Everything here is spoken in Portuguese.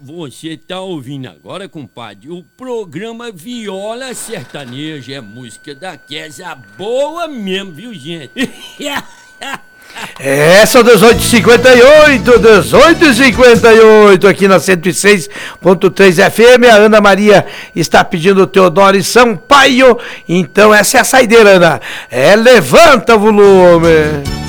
Você tá ouvindo agora, compadre, o programa Viola Sertaneja. É música daquela boa mesmo, viu, gente? São 18h58 aqui na 106.3 FM. A Ana Maria está pedindo o Teodoro e Sampaio. Então essa é a saideira, Ana. Levanta o volume.